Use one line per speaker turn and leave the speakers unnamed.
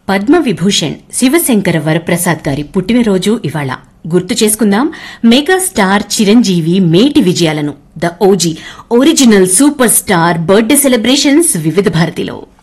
పద్మవిభూషణ్ శివశంకర వరప్రసాద్ గారి పుట్టినరోజు ఇవాళ. గుర్తు చేసుకుందాం మెగాస్టార్ చిరంజీవి మేటి విజయాలను. The OG original super star birthday celebrations వివిధ భారతిలో.